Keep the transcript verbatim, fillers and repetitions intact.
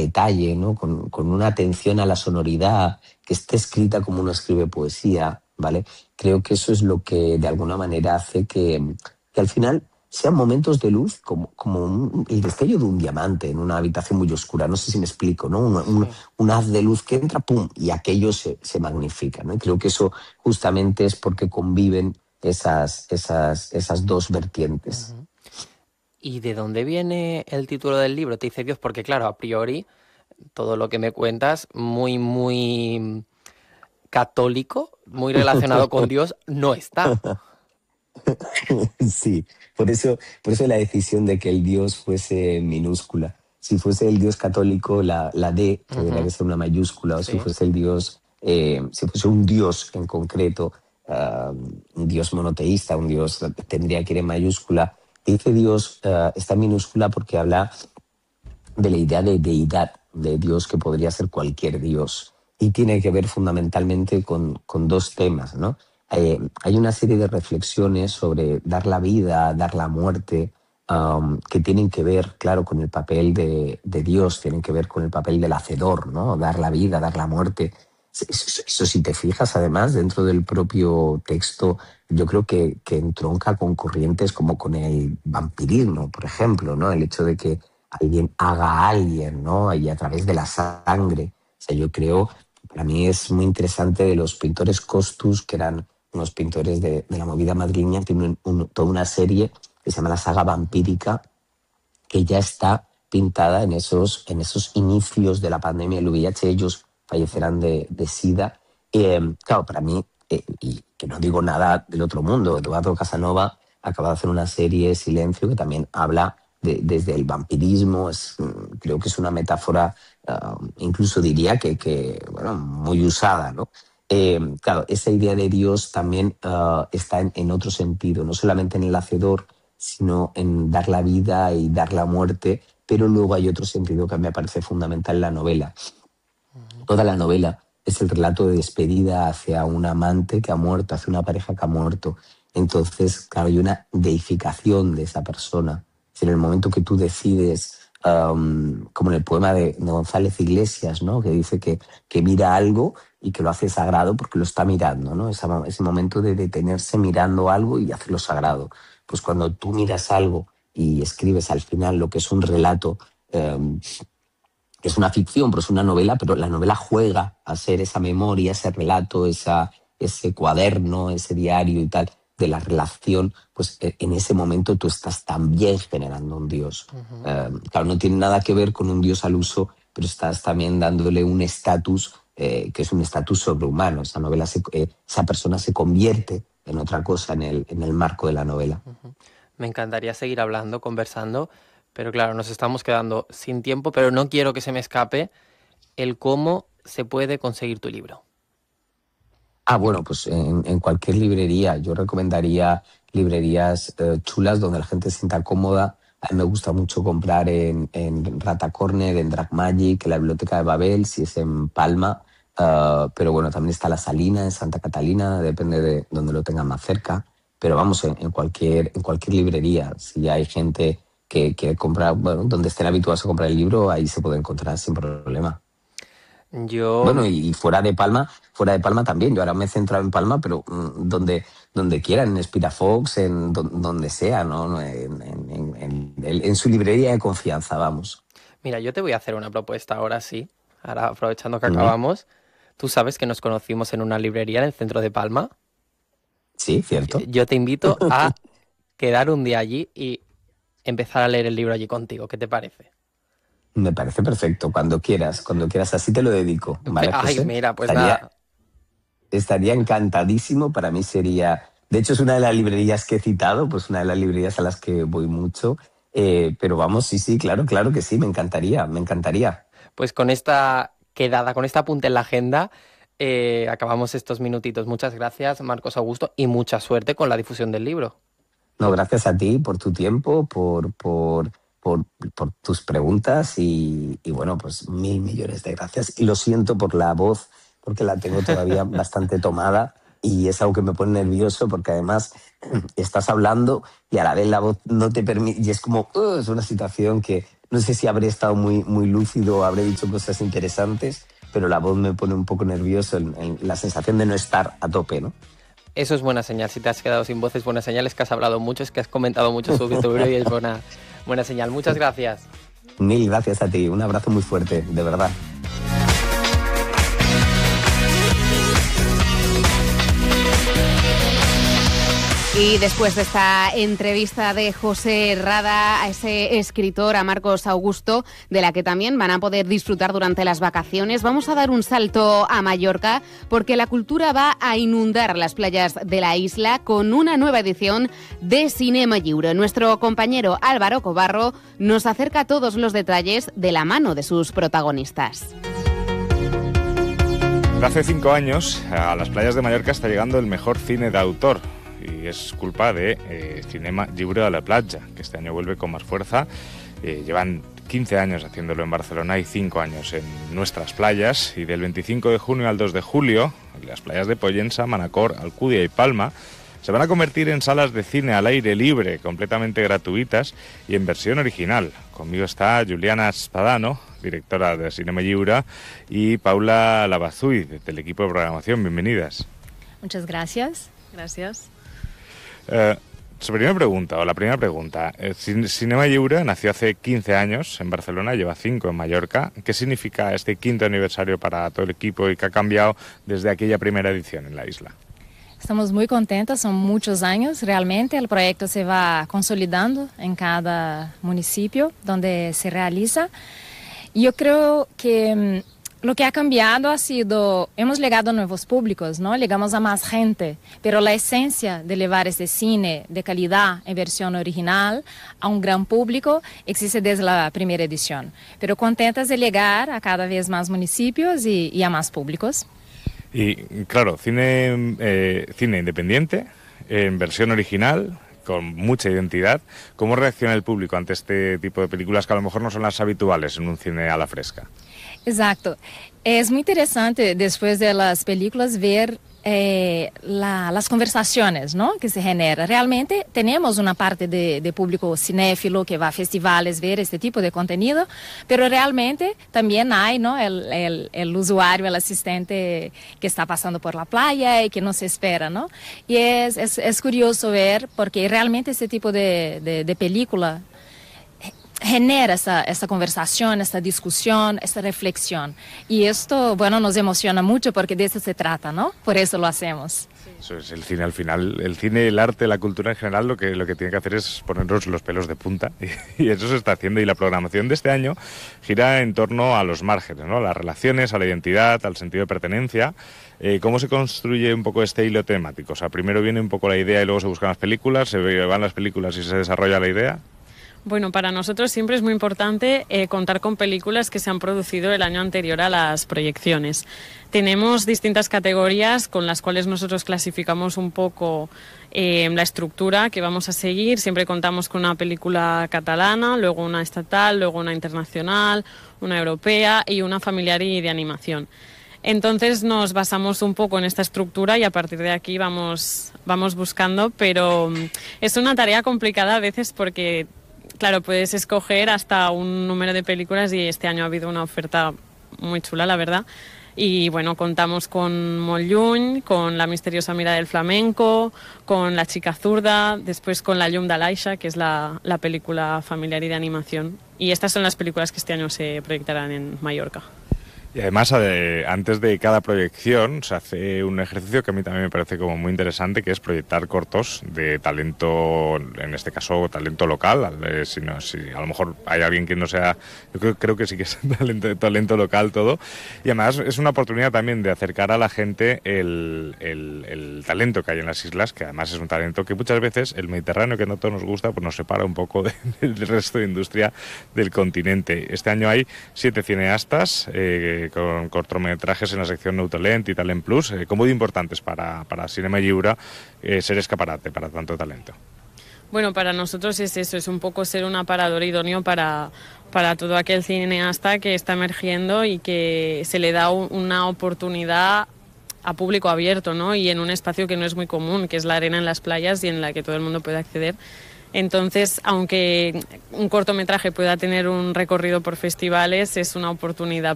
detalle, ¿no? Con, con una atención a la sonoridad, que esté escrita como uno escribe poesía, ¿vale? Creo que eso es lo que de alguna manera hace que, que al final sean momentos de luz como, como un, el destello de un diamante en una habitación muy oscura. No sé si me explico, ¿no? Un, un, Sí. un haz de luz que entra, ¡pum!, y aquello se, se magnifica, ¿no? Y creo que eso justamente es porque conviven esas, esas, esas dos vertientes. Ujú. ¿Y de dónde viene el título del libro? Te dice Dios, porque claro, a priori, todo lo que me cuentas, muy, muy católico, muy relacionado con Dios, no está. Sí, por eso, por eso la decisión de que el Dios fuese minúscula. Si fuese el Dios católico, la, la D tendría que Ujú. ser una mayúscula, o si Sí. fuese el Dios, eh, si fuese un Dios en concreto, uh, un Dios monoteísta, un Dios tendría que ir en mayúscula. Dice Dios, uh, está en minúscula porque habla de la idea de deidad, de Dios que podría ser cualquier Dios. Y tiene que ver fundamentalmente con, con dos temas, ¿no? Eh, hay una serie de reflexiones sobre dar la vida, dar la muerte, um, que tienen que ver, claro, con el papel de, de Dios, tienen que ver con el papel del hacedor, ¿no? Dar la vida, dar la muerte. Eso, eso, eso, si te fijas, además, dentro del propio texto, yo creo que, que entronca con corrientes como con el vampirismo, por ejemplo, ¿no? El hecho de que alguien haga a alguien, ¿no? Y a través de la sangre. O sea, yo creo, para mí es muy interesante de los pintores Costus, que eran unos pintores de, de la movida madrileña, tienen un, un, toda una serie que se llama la saga vampírica, que ya está pintada en esos, en esos inicios de la pandemia del V I H. Ellos fallecerán de, de SIDA. Eh, claro, para mí, eh, y que no digo nada del otro mundo, Eduardo Casanova acaba de hacer una serie, Silencio, que también habla de, desde el vampirismo. Es, creo que es una metáfora, uh, incluso diría que, que bueno, muy usada, ¿no? Eh, claro, esa idea de Dios también uh, está en, en otro sentido, no solamente en el hacedor, sino en dar la vida y dar la muerte, pero luego hay otro sentido que me parece fundamental en la novela. Toda la novela es el relato de despedida hacia un amante que ha muerto, hacia una pareja que ha muerto. Entonces, claro, hay una deificación de esa persona. Es en el momento que tú decides, um, como en el poema de, de González Iglesias, ¿no? Que dice que, que mira algo y que lo hace sagrado porque lo está mirando, ¿no? Esa, ese momento de detenerse mirando algo y hacerlo sagrado. Pues cuando tú miras algo y escribes al final lo que es un relato, um, que es una ficción, pero es una novela, pero la novela juega a ser esa memoria, ese relato, esa, ese cuaderno, ese diario y tal, de la relación, pues en ese momento tú estás también generando un Dios. Ujú. Eh, claro, no tiene nada que ver con un Dios al uso, pero estás también dándole un estatus, eh, que es un estatus sobrehumano. Esa novela, se, eh, esa persona se convierte en otra cosa en el, en el marco de la novela. Ujú. Me encantaría seguir hablando, conversando, pero claro, nos estamos quedando sin tiempo, pero no quiero que se me escape el cómo se puede conseguir tu libro. Ah, bueno, pues en, en cualquier librería. Yo recomendaría librerías eh, chulas donde la gente se sienta cómoda. A mí me gusta mucho comprar en, en Rata Corner, en Drag Magic, en la Biblioteca de Babel, si es en Palma. Uh, pero bueno, también está La Salina, en Santa Catalina, depende de donde lo tengan más cerca. Pero vamos, en, en, cualquier, en cualquier librería. Si hay gente que quiere comprar, bueno, donde estén habituados a comprar el libro, ahí se puede encontrar sin problema. Yo, Bueno, y, y fuera de Palma, fuera de Palma también. Yo ahora me he centrado en Palma, pero mm, donde, donde quieran, en Spirafox, en don- donde sea, ¿no? No, En, en, en, en- en su librería de confianza, vamos. mira, yo te voy a hacer una propuesta ahora sí, ahora aprovechando que Ujú. acabamos. Tú sabes que nos conocimos en una librería en el centro de Palma. Sí, cierto. Yo te invito a quedar un día allí y empezar a leer el libro allí contigo. ¿Qué te parece? Me parece perfecto. Cuando quieras, cuando quieras, así te lo dedico, ¿vale, Ay, José? mira, pues Estaría, nada. estaría encantadísimo. Para mí sería. De hecho, es una de las librerías que he citado, pues una de las librerías a las que voy mucho. Eh, pero vamos, sí, sí, claro, claro que sí, me encantaría, me encantaría. Pues con esta quedada, con este apunte en la agenda, eh, acabamos estos minutitos. Muchas gracias, Marcos Augusto, y mucha suerte con la difusión del libro. No, gracias a ti por tu tiempo, por, por, por, por tus preguntas y, y bueno, pues mil millones de gracias. Y lo siento por la voz, porque la tengo todavía bastante tomada y es algo que me pone nervioso porque además estás hablando y a la vez la voz no te permite, y es como, uh, es una situación que No sé si habré estado muy, muy lúcido o habré dicho cosas interesantes, pero la voz me pone un poco nervioso, en, en la sensación de no estar a tope, ¿no? Eso es buena señal. Si te has quedado sin voz es buena señal. Es que has hablado mucho, es que has comentado mucho sobre tu libro y es buena, buena señal. Muchas gracias. Mil gracias a ti. Un abrazo muy fuerte, de verdad. Y después de esta entrevista de José Rada a ese escritor, a Marcos Augusto, de la que también van a poder disfrutar durante las vacaciones, vamos a dar un salto a Mallorca porque la cultura va a inundar las playas de la isla con una nueva edición de Cinema Lliure. Nuestro compañero Álvaro Cobarro nos acerca todos los detalles de la mano de sus protagonistas. Desde hace cinco años a las playas de Mallorca está llegando el mejor cine de autor. Y es culpa de eh, Cinema Lliure a la Platja, que este año vuelve con más fuerza. Eh, llevan quince años haciéndolo en Barcelona y cinco años en nuestras playas. Y del veinticinco de junio al dos de julio, las playas de Pollensa, Manacor, Alcúdia y Palma se van a convertir en salas de cine al aire libre, completamente gratuitas y en versión original. Conmigo está Juliana Spadano, directora de Cinema Lliure, y Paula Lavazuy, del equipo de programación. Bienvenidas. Muchas gracias. Gracias. Eh, su primera pregunta, o la primera pregunta. Eh, Cinema Lliure nació hace quince años en Barcelona, lleva cinco en Mallorca. ¿Qué significa este quinto aniversario para todo el equipo y qué ha cambiado desde aquella primera edición en la isla? Estamos muy contentos, son muchos años realmente. El proyecto se va consolidando en cada municipio donde se realiza. Yo creo que lo que ha cambiado ha sido, hemos llegado a nuevos públicos, ¿no? Llegamos a más gente, pero la esencia de llevar este cine de calidad en versión original a un gran público existe desde la primera edición. Pero contentas de llegar a cada vez más municipios y, y a más públicos. Y claro, cine, eh, cine independiente, en versión original, con mucha identidad. ¿Cómo reacciona el público ante este tipo de películas que a lo mejor no son las habituales en un cine a la fresca? Exacto. Es muy interesante después de las películas ver eh, la, las conversaciones, ¿no?, que se generan. Realmente tenemos una parte de, de público cinéfilo que va a festivales ver este tipo de contenido, pero realmente también hay, ¿no?, el, el, el usuario, el asistente que está pasando por la playa y que no se espera, ¿no? Y es, es, es curioso ver porque realmente este tipo de, de, de película genera esa, esa conversación, esta discusión, esta reflexión. Y esto, bueno, nos emociona mucho porque de eso se trata, ¿no? Por eso lo hacemos. Eso es el cine al final. El cine, el arte, la cultura en general, lo que, lo que tiene que hacer es ponernos los pelos de punta. Y, y eso se está haciendo. Y la programación de este año gira en torno a los márgenes, ¿no? Las relaciones, a la identidad, al sentido de pertenencia. Eh, ¿Cómo se construye un poco este hilo temático? O sea, primero viene un poco la idea y luego se buscan las películas, se van las películas y se desarrolla la idea. Bueno, para nosotros siempre es muy importante eh, contar con películas que se han producido el año anterior a las proyecciones. Tenemos distintas categorías con las cuales nosotros clasificamos un poco eh, la estructura que vamos a seguir. Siempre contamos con una película catalana, luego una estatal, luego una internacional, una europea y una familiar y de animación. Entonces nos basamos un poco en esta estructura y a partir de aquí vamos, vamos buscando, pero es una tarea complicada a veces porque, claro, puedes escoger hasta un número de películas y este año ha habido una oferta muy chula, la verdad. Y bueno, contamos con Molt Lluny, con La misteriosa mirada del flamenco, con La chica zurda, después con La llum de l'Aixa, que es la, la película familiar y de animación. Y estas son las películas que este año se proyectarán en Mallorca. Y además, eh, antes de cada proyección se hace un ejercicio que a mí también me parece como muy interesante, que es proyectar cortos de talento, en este caso talento local. Eh, si, no, si a lo mejor hay alguien que no sea, yo creo, creo que sí que es talento, talento local todo. Y además es una oportunidad también de acercar a la gente el, el, el talento que hay en las islas, que además es un talento que muchas veces el Mediterráneo, que no todo nos gusta, pues nos separa un poco de, del resto de industria del continente. Este año hay siete cineastas eh, con cortometrajes en la sección Noutalent y Talent Plus, eh, como muy importantes para, para Cinema Lliure eh, ser escaparate para tanto talento. Bueno, para nosotros es eso, es un poco ser un aparador idóneo para, para todo aquel cineasta que está emergiendo y que se le da un, una oportunidad a público abierto, ¿no? Y en un espacio que no es muy común, que es la arena en las playas y en la que todo el mundo puede acceder. Entonces, aunque un cortometraje pueda tener un recorrido por festivales, es una oportunidad